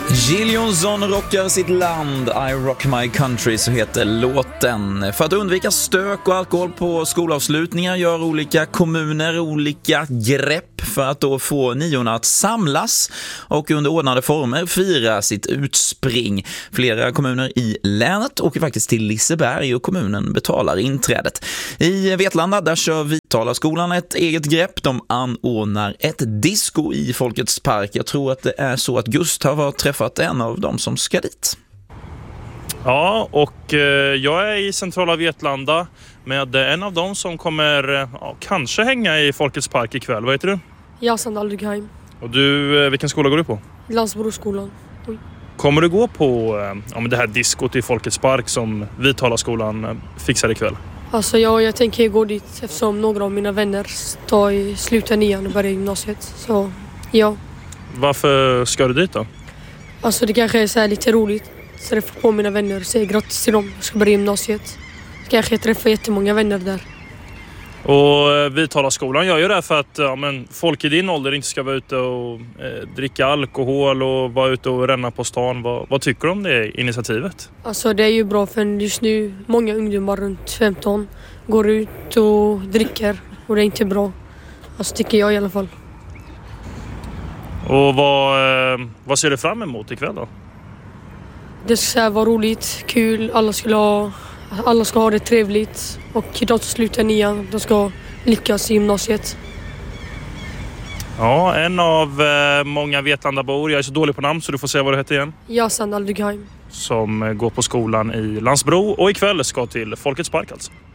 Jill Johnson rockar sitt land, I rock my country, så heter låten. För att undvika stök och alkohol på skolavslutningar gör olika kommuner olika grepp för att då få niorna att samlas och under ordnade former fira sitt utspring. Flera kommuner i länet åker faktiskt till Liseberg och kommunen betalar inträdet. I Vetlanda där kör Vitalaskolan ett eget grepp. De anordnar ett disco i Folkets park. Jag tror att det är så att Gustav har träffat en av dem som ska dit. Ja, och jag är i centrala Vetlanda med en av dem som kommer kanske hänga i Folkets park ikväll. Vad heter du? Yasan Aldugheim. Och du, vilken skola går du på? Landsbroskolan. Kommer du gå på det här diskot i Folkets park som Vitalaskolan fixar ikväll? Alltså jag tänker gå dit eftersom några av mina vänner tar i slutet 9 och börjar gymnasiet. Så ja. Varför ska du dit då? Alltså det kanske är så här lite roligt. Så träffa på mina vänner och säga grattis till dem. Jag ska börja gymnasiet. Kanske träffa jättemånga vänner där. Och Vitalaskolan gör ju det för att folk i din ålder inte ska vara ute och dricka alkohol och vara ute och ränna på stan. Vad tycker du om det initiativet? Alltså det är ju bra för just nu många ungdomar runt 15 går ut och dricker. Och det är inte bra. Alltså tycker jag i alla fall. Och vad ser du fram emot ikväll då? Det ska vara roligt, kul, alla ska ha det trevligt och de som slutar 9 de ska lyckas i gymnasiet. Ja, en av många Vetlandabor, jag är så dålig på namn så du får säga vad du heter igen. Yasan Aldugheim. Som går på skolan i Landsbro och ikväll ska till Folkets park alltså.